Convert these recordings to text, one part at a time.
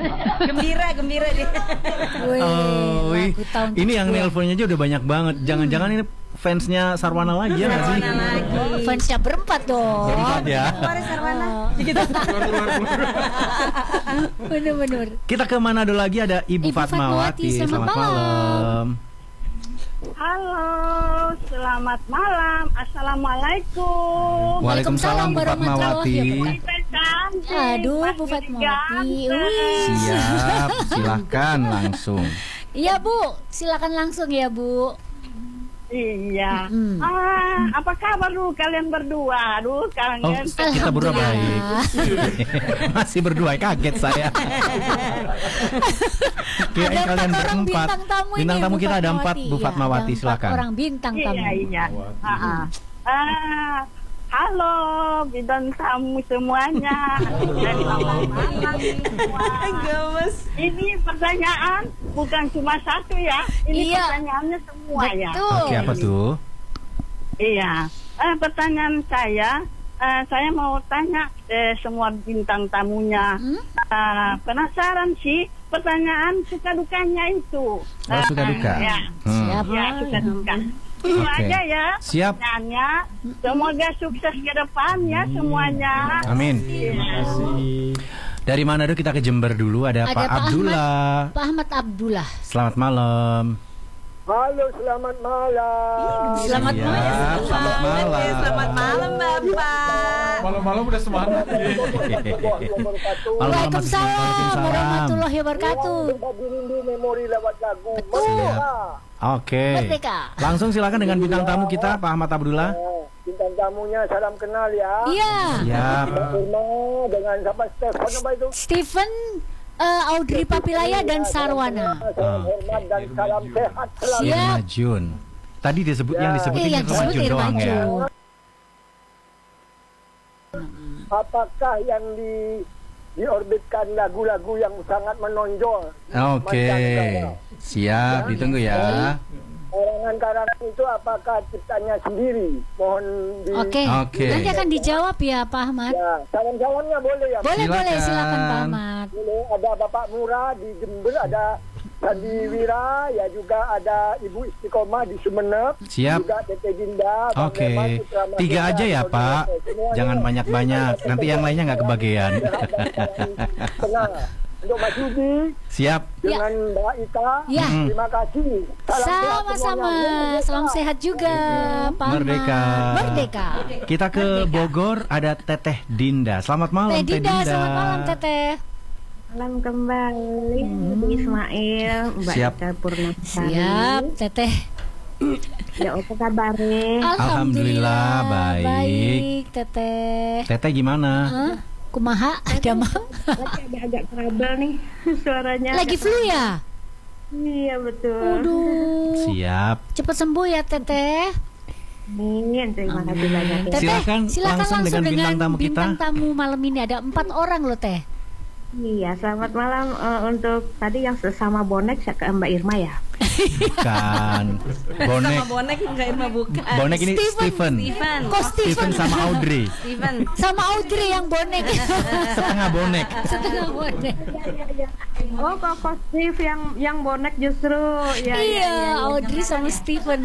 Gembira dia. Wih, ini yang nelponnya aja udah banyak banget. Jangan-jangan ini fansnya Sarwana lagi ya nggak sih? Fansnya berempat dong. Berempat ya. Kemarin Sarwana. Bener-bener. Kita ke Manado lagi, ada Ibu Fatmawati. Selamat malam. Halo, selamat malam. Assalamualaikum. Waalaikumsalam Bu Fatmawati. Aduh, Bu Fatmawati. Siap, silahkan langsung. Iya Bu, silakan langsung ya Bu. Iya. Apa kabar lu kalian berdua? Aduh, kangen. Kita berdua baik. Masih berdua, kaget saya. Kirain Ada kalian 4 orang berempat. bintang tamu ini, Bintang tamu Bu kita ada 4, Fatmawati. Bu Fatmawati, Ada 4 silakan. orang bintang tamu. Iya. Halo, bintang tamu semuanya. Dari malam semua. Gemes. Ini pertanyaan bukan cuma satu ya. Ini Iya. pertanyaannya semua ya. Betul. Oke, apa tuh? Iya. Pertanyaan saya mau tanya semua bintang tamunya. Penasaran sih pertanyaan suka dukanya itu. Suka duka. Ya. Siap. Ya, suka duka. Itu Oke. aja ya. Siap. Pertanyaannya. Semoga sukses ke depan ya semuanya. Amin. Dari Manado kita ke Jember dulu, ada Ada Pak Pak Abdullah. Pak Ahmad Abdullah. Selamat malam. Halo, selamat malam. Selamat Siap, malam. selamat malam. Selamat malam Bapak. Malam-malam udah semangat. Waalaikumsalam warahmatullahi wabarakatuh. Rindu memori lewat lagu. Betul. Oke. Merdeka. Langsung silakan dengan bintang tamu kita, Pak Ahmad Abdullah. Bintang tamunya salam kenal ya. Iya. Siap. Irma dengan siapa Stefan apa itu? Stephen, Audrey Papilaya dan Sarwana. Salam hormat dan salam sehat selalu. Siap. Irma Jun. Tadi disebut yang disebutin Yang Irma disebut Jun Irma doang ya. Jun. Apakah yang diorbitkan lagu-lagu yang sangat menonjol? Oke. Siap, ditunggu ya. Karangan-karangan itu apakah ciptanya sendiri? Mohon di... Oke. Oke. Nanti akan dijawab ya Pak Ahmad. Ya, salam-salamnya boleh ya? Boleh, boleh, Silakan. silakan Pak Ahmad. Boleh, ada Bapak Murah di Jember, ada Sandi Wira, ya juga ada Ibu Istiqomah di Sumeneb. Siap. Juga Tete Dinda. Bang Oke. Leman, Putra Mahkota, 3 aja ya, Saudara Pak. semuanya. Jangan banyak-banyak. Nanti yang lainnya nggak kebagian. Tenang. Untuk Mas Yudi Siap. dengan Mbak Ita, Ya. terima kasih. Salam sehat Sama-sama. semuanya. Salam sehat juga Pak Ahmad. Merdeka. Merdeka. Kita ke Bogor, ada Teteh Dinda. Selamat malam, Teh Dinda, selamat malam Teteh. Salam kembali Ismail, Mbak Siap. Ika Purnasari. Siap, Teteh. Ya apa kabarnya? Alhamdulillah, baik. Baik, Teteh. Teteh gimana? Hah? Kumaha? Ada mah. Agak trouble nih suaranya. Lagi flu ya? Iya betul. Waduh. Siap. Cepat sembuh ya, Teteh. Amin, terima kasih banyak. Teteh, Silakan langsung dengan bintang tamu kita. bintang tamu malam ini ada 4 orang loh, Teh. Iya, selamat malam untuk tadi yang sesama bonek ke Mbak Irma ya. Bukan. Bonek. Sama bonek enggak Irma bukan. Bonek ini Steven. Stephen. Kok Stephen sama Audrey. Steven. Sama Audrey yang bonek. Setengah bonek. Setengah bonek. Oh, kok Steve yang bonek justru. Ya, Iya, Audrey sama Stephen.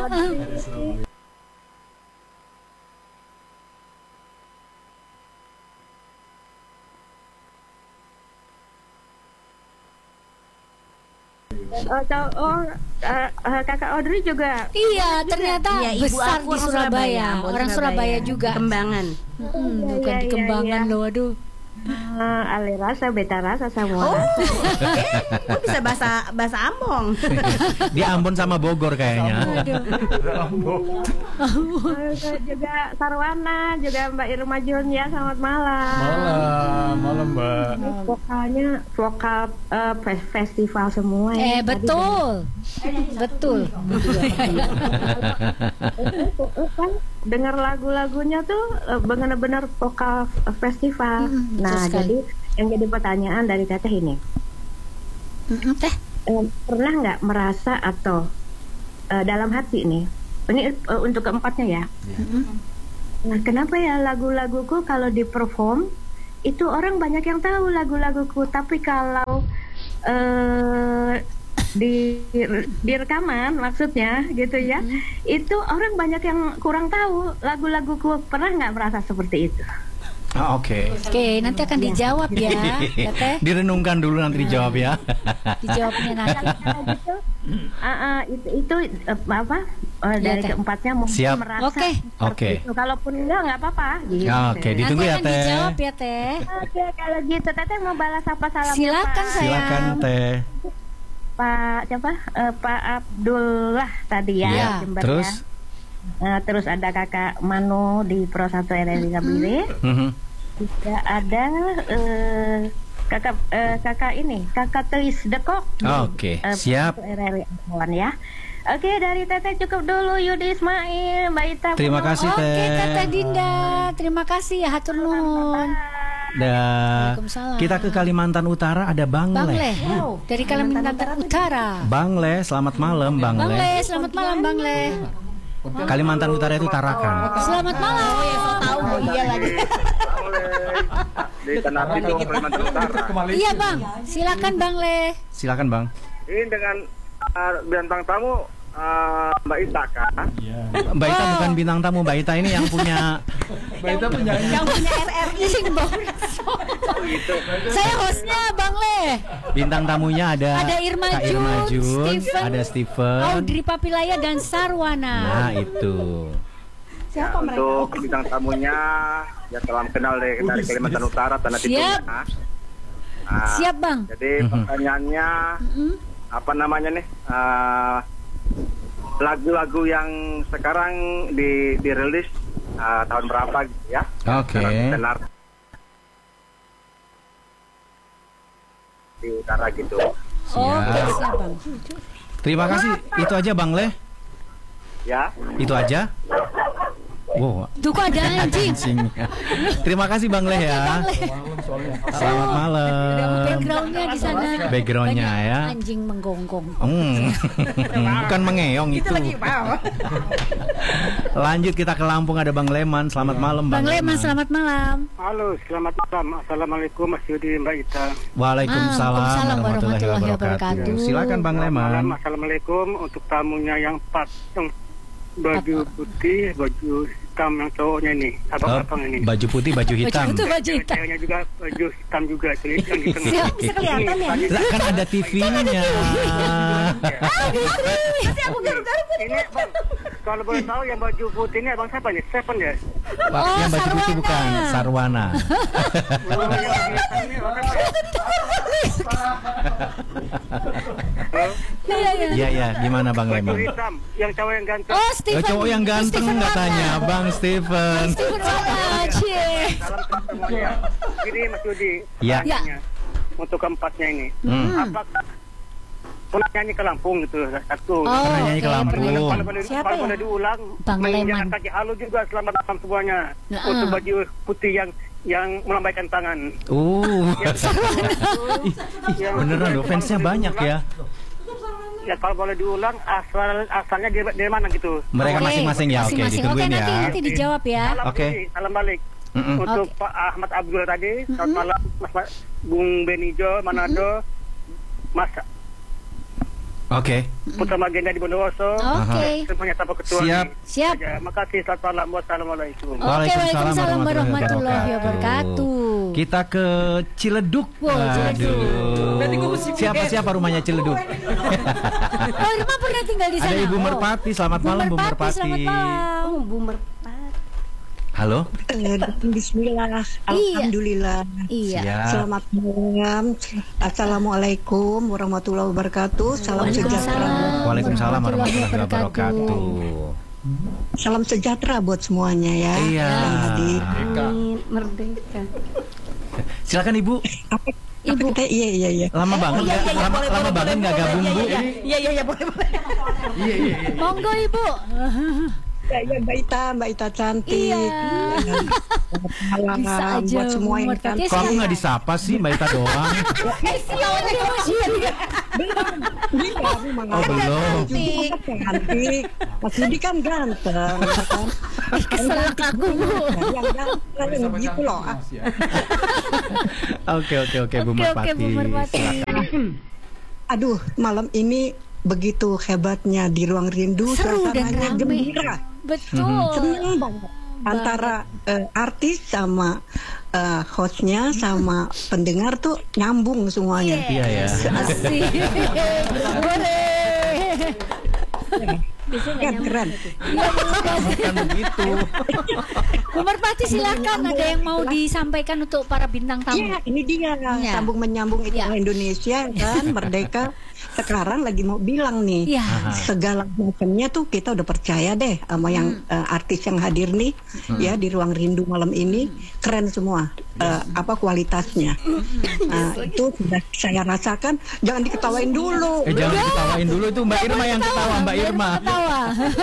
Kakak Audrey juga. Iya, ternyata Iya, ibu besar aku di Surabaya. Orang Surabaya juga. Kembangan. Bukan di Kembangan loh, aduh. Ale rasa, beta rasa semua. Oh, kok bisa bahasa Ambon? Dia Ambon sama Bogor kayaknya. Juga Sarwana, juga Mbak Irma Jun ya, selamat malam. Malam Mbak. Vokalnya vokal festival semua ya. Betul. Betul. Kan dengar lagu-lagunya tuh benar-benar vokal festival. Nah, sekali. jadi yang jadi pertanyaan dari Teteh ini, Teh. pernah nggak merasa atau dalam hati nih, ini untuk keempatnya ya. Nah, kenapa ya lagu-laguku kalau di perform itu orang banyak yang tahu lagu-laguku, tapi kalau di rekaman maksudnya gitu ya, itu orang banyak yang kurang tahu lagu-laguku. Pernah nggak merasa seperti itu? Oke, nanti akan dijawab ya, Teteh. Direnungkan dulu nanti dijawab ya. Dijawabnya nanti. Gitu. Itu apa? Dari keempatnya mungkin Siap. merasa Oke. itu. Kalaupun enggak apa-apa. Gitu. Oke, ditunggu nanti ya akan Teh. dijawab ya Teh. Oke, kalau gitu Teteh mau balas apa salamnya? Silakan, Pak? sayang. Silakan Teh. Pak siapa? Pak Abdullah tadi ya. Iya. Jember, Terus? ya. Terus ada Kakak Manu di Pro 1 RRI Gambire. Juga ada kakak Tris Dekok. Oke, siap. RRI Ambon ya. Oke, dari Teteh cukup dulu. Yudi Ismail, Mbak Ita. Terima kasih Teh. Oke, Teteh Dinda. Terima kasih ya, hatur nuhun. Waalaikumsalam. Kita ke Kalimantan Utara, ada Bang Le. Dari Kalimantan Utara. Bang Le, selamat malam Bang Bang Le. Le, selamat malam Bang Le. Kalimantan Utara itu Tarakan. Selamat malam. Tahu iya lagi. Di Tanah Bintang Kalimantan Utara. Iya Bang, silakan Bang Le. Silakan Bang. Ini dengan bintang tamu Mbak Ita kan? Mbak Ita bukan bintang tamu, Mbak Ita ini yang punya Yang punya RRI. Saya hostnya Bang Le. bintang tamunya ada Irma Kak Irma Jun, Jun, Steven, ada Steven. Audrey Papilaya dan Sarwana. Nah, itu. Siapa mereka? Untuk bintang tamunya ya salam kenal dari Kalimantan Utara, Tanah Siap. Bintang. Siap Bang. Jadi pertanyaannya apa namanya nih? Lagu-lagu yang sekarang dirilis tahun berapa gitu ya? Oke. Tenar di utara gitu. Oke, siap Bang. Terima kasih. Itu aja Bang Le. Ya. Itu aja. Wow. Tuh kok ada anjing. Terima kasih Bang Le ya. Selamat malam. Backgroundnya di sana. Backgroundnya banyak ya. Anjing menggonggong. Bukan mengeong itu. Lanjut kita ke Lampung, ada Bang Leman. Selamat malam Bang Leman, selamat malam. Halo, selamat malam. Assalamualaikum Mas Yudi, Mbak Ita. Waalaikumsalam Waalaikumsalam warahmatullahi warahmatullahi wabarakatuh. wabarakatuh. Silakan Bang Leman. Assalamualaikum untuk tamunya yang yang baju putih, baju hitam yang cowoknya ini, abang-abang ini. Baju putih, baju hitam. Baju hitam. Ceweknya juga baju hitam juga, yang di tengah. Siap, bisa kelihatan ya. Lah, kan ada TV-nya. Ini bang, kalau boleh tahu yang baju putih ini abang siapa nih? Seven ya? Pak, yang baju putih Sarwana. bukan Sarwana. Oh, yang hitam ini orang Iya. Iya, gimana Bang baju Leman? hitam, yang cowok yang ganteng. Oh, Steven. Cowok yang ganteng Steven katanya, Rana. Bang Steven. Steven Rana, cie. Salam semuanya. Gini Mas Yudi, Ya. pertanyaannya, untuk keempatnya ini, apakah pernah nyanyi ke Lampung gitu? Satu. Oh, Pernah nyanyi ke oke, Lampung. pernah. Siapa Kalau ya? boleh diulang, Bang Leman. mengingatkan kaki halu juga selamat malam semuanya. Untuk baju putih yang melambaikan tangan. Beneran loh, fansnya banyak ya. Ya kalau boleh diulang, asalnya dari mana gitu? Mereka Oke, masing-masing ya, oke, masing-masing. ditungguin Oke, ya. nanti dijawab ya. Salam Oke. balik, salam balik. Untuk Pak Ahmad Abdul tadi, selamat malam Mas Bung Benijo, Manado, Mas Oke. Putra Magenda di Bondowoso. Oke. Semuanya tanpa ketua. Siap. Siap. Ya, makasih, selamat malam. Wassalamualaikum. Oke, waalaikumsalam warahmatullahi wabarakatuh. Kita ke Ciledug. Wow, Aduh. Siapa rumahnya Ciledug? Oh, Irma pernah tinggal di sana. Ada Ibu Oh. Merpati. Selamat malam Bu Merpati. Selamat malam. Oh, Bu Merpati. Halo. Bismillah, alhamdulillah. Iya. Siap. Selamat malam. Assalamualaikum warahmatullahi wabarakatuh. Salam sejahtera. Waalaikumsalam warahmatullahi wabarakatuh. Salam sejahtera buat semuanya ya. Iya. Yang hadir. Amin, merdeka. Silakan Ibu. Ibu. Iya. Lama banget nggak? Lama banget nggak gabung Bu? Iya, boleh. Monggo Ibu. Ya, Mbak Ita cantik. Iya. Selamat Bisa malam aja, buat semua yang Merpati. cantik. Kok aku nggak disapa sih Mbak Ita doang? Siapa dia? Iya, memang Oh, belum. Yudi kan cantik. Mas Yudi kan ganteng, ya kan? Keselak aku, Bu. Yang ganteng gitu loh. Oke, Bu Merpati. Bu Merpati. Aduh, malam ini begitu hebatnya di Ruang Rindu, Seru dan suasananya rame. gembira. Betul. Seneng banget. Antara artis sama hostnya sama pendengar tuh nyambung semuanya. Iya ya. Asik. Hore. Keren. Bukan begitu. Bu Merpati silakan, ada yang mau disampaikan untuk para bintang tamu. Iya, ini dia Ya. sambung menyambung itu Ya. Indonesia kan merdeka. Sekarang lagi mau bilang nih, Ya. segala macamnya tuh kita udah percaya deh sama yang artis yang hadir nih ya di Ruang Rindu malam ini, keren semua apa kualitasnya. Itu sudah saya rasakan. Jangan diketawain dulu. Jangan diketawain dulu, itu Mbak Irma yang ketawa, Mbak Irma. Ketawa.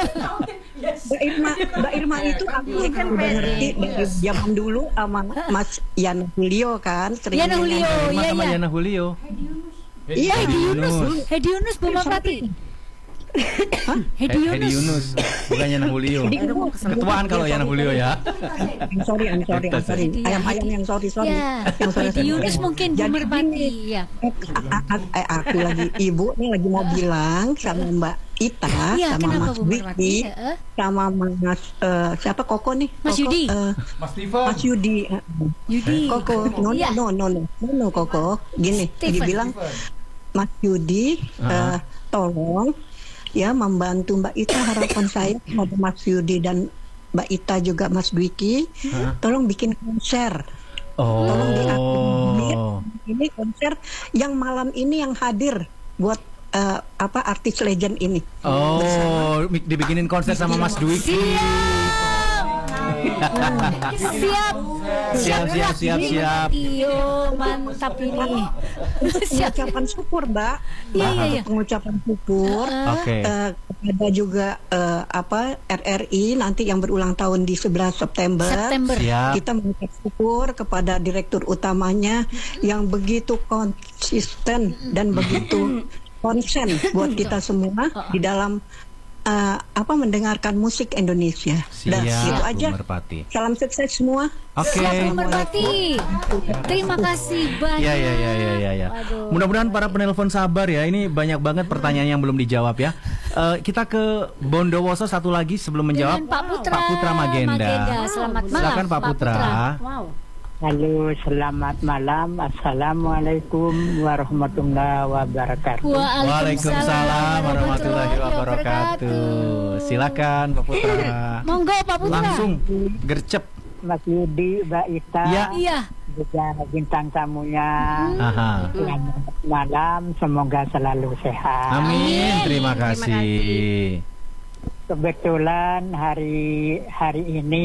Mbak Irma itu aku kan udah ngerti dari zaman dulu sama Mas Yana Julio kan, sering Yana nyanyi. Julio, Irma iya sama iya. Yana Julio. Iya, Hedi Yunus, Yunus. Hedi Yunus, Bu Merpati. Hedi Hedi Yunus. Yunus, bukan Yana Julio. Ketuaan kalau Yana Julio ya. I'm sorry. Ayam-ayam yang sorry. Ya, Yang sorry. Hedi Yunus mungkin Bu Jadi Merpati. gini, Ya. aku lagi ibu nih lagi mau bilang sama Mbak Ita, Iya, sama kenapa Mas Bu Merpati? Wiki, Heeh. sama Mas siapa Koko nih? Mas Koko, Yudi. Mas Yudi. Yudi. Koko, Iya. no, Koko. Gini, Stephen. dibilang Mas Yudi, tolong ya membantu Mbak Ita, harapan saya kepada Mas Yudi dan Mbak Ita juga Mas Dwiki, tolong bikin konser. Tolong diakomodir. Ini konser yang malam ini yang hadir buat artis legend ini. Oh, dibikinin konser sama Mas Dwiki. Siap. Iyo, mantap ini. Pengucapan syukur, Mbak. Iya. Pengucapan syukur. Oke. Kepada juga RRI nanti yang berulang tahun di 11 September. Siap. Kita mengucap syukur kepada direktur utamanya yang begitu konsisten dan begitu konsen buat kita semua di dalam mendengarkan musik Indonesia. Siap, Itu aja. Bu Merpati. Salam sukses semua. Oke. Bu Merpati. Terima kasih banyak. Ya. Waduh. Mudah-mudahan para penelpon sabar ya. Ini banyak banget pertanyaan yang belum dijawab ya. Kita ke Bondowoso satu lagi sebelum menjawab. Dengan Pak Putra Magenda. Selamat malam. Silakan Pak Putra. Wow. Halo, selamat malam. Assalamualaikum warahmatullahi wabarakatuh. Waalaikumsalam warahmatullahi wabarakatuh. Silakan Pak Putra. Monggo Pak Putra. Langsung gercep. Mas Yudi, Mbak Ita, Iya. juga bintang tamunya. Aha. Selamat malam, semoga selalu sehat. Amin. Terima kasih. Kebetulan hari ini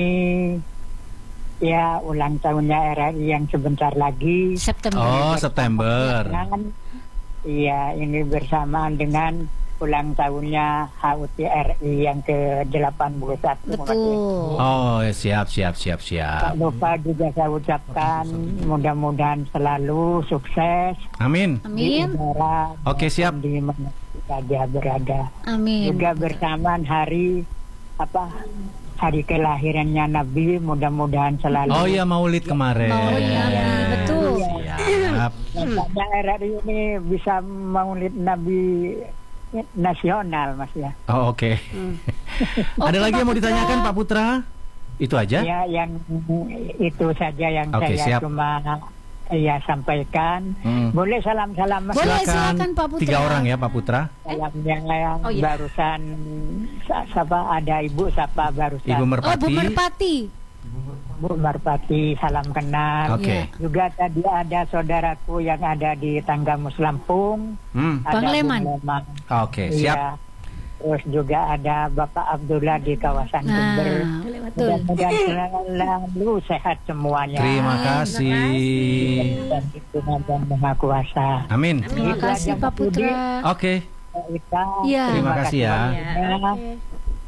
ya ulang tahunnya RRI yang sebentar lagi. September. Oh, September. Iya, ini bersamaan dengan ulang tahunnya HUT RI yang ke-81. Betul. Oh, siap. Tak lupa juga saya ucapkan mudah-mudahan selalu sukses. Amin. Di udara, Oke, siap. di mana saja berada. Amin. Juga bersamaan hari kelahirannya Nabi, mudah-mudahan selalu. Oh ya, Maulid kemarin. Maulid Nabi, betul. Siap. Pada RRI ini bisa Maulid Nabi nasional, Mas ya. Oh, oke. Ada lagi yang mau ditanyakan Pak Putra? Itu aja? Ya, yang itu saja yang Oke, saya siap. cuma sampaikan. Boleh salam-salam, Mas? Boleh, silakan Pak Putra. 3 orang ya Pak Putra. Salam yang barusan ada Ibu Sapa barusan. Ibu Merpati. Oh, Bu Merpati. Bu Merpati, salam kenal. Oke. Juga tadi ada saudaraku yang ada di Tanggamus Lampung. Ada Bang Leman. Bu Leman. Oke, siap. Iya. Terus juga ada Bapak Abdullah di kawasan Jember. Betul. Mudah-mudahan selalu sehat semuanya. Terima kasih. Dan Tuhan yang Maha Kuasa. Amin. Terima kasih Pak Putra. Oke. Kita, Iya. Terima kasih ya. waktunya.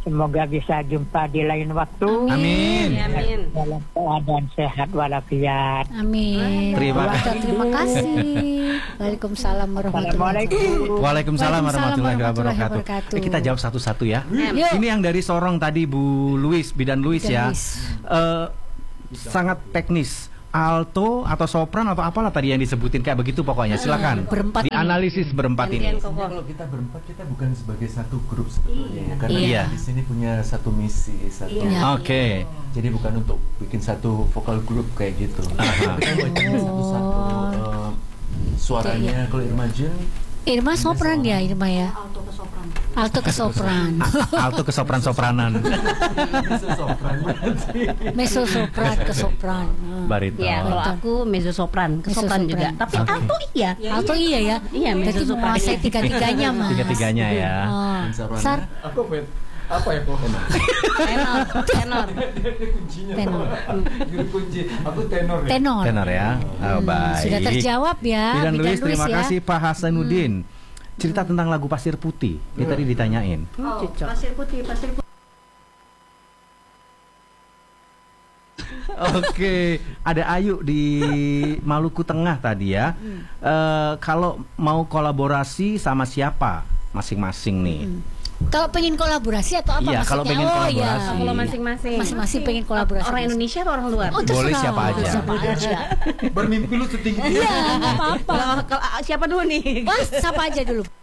semoga bisa jumpa di lain waktu. Amin. Amin. Dalam keadaan sehat walafiat. Amin. Terima Terima kasih. Waalaikumsalam warahmatullahi wabarakatuh. Assalamualaikum. Waalaikumsalam warahmatullahi wabarakatuh. wabarakatuh. Kita jawab satu-satu ya. Yuk. Ini yang dari Sorong tadi Bu Louis, Bidan Louis ya. Bidan Louis. Sangat teknis. Alto atau sopran atau apalah tadi yang disebutin kayak begitu pokoknya. Silakan. Berempat ini. Dianalisis berempat ini. Kalau kita berempat, kita bukan sebagai satu grup sebetulnya, karena Iya. kita di sini punya satu misi, satu. Iya. Oke. Jadi bukan untuk bikin satu vokal grup kayak gitu. Kita bacain satu-satu suaranya. Kalau Irma Jun, Irma sopran ya, Irma ya. Alto ke sopran. Alto ke sopran-sopranan. Mezzo sopran ke sopran. Bariton. Ya, kalau aku mezzo sopran, ke sopran juga. Tapi Oke. alto iya. Alto iya ya. Iya, mezzo Berarti sopran. menguasai tiga-tiganya, Mas. Tiga-tiganya ya. Oh. Sarwana. Sar apa ya kok? Tenor, tenor. tenor. Aku tenor. Tenor. Tenor ya. Oh, baik. Sudah terjawab ya. Bidan Bidan Louis, terima ya. kasih Pak Hasanuddin. Cerita tentang lagu Pasir Putih. Ini tadi ditanyain. Pasir putih, pasir putih. Oke, ada Ayu di Maluku Tengah tadi ya. Kalau mau kolaborasi sama siapa masing-masing nih? Kalau pengen kolaborasi atau apa Iya, maksudnya? kalau pengen kolaborasi. Ya. Kalau masing-masing. Masing-masing pengen kolaborasi. Orang Indonesia atau orang luar? Oh, Boleh terserah. siapa aja. Siapa aja. Bermimpi lu setinggi Iya, nggak apa-apa. Siapa dulu nih? Wah, siapa aja dulu.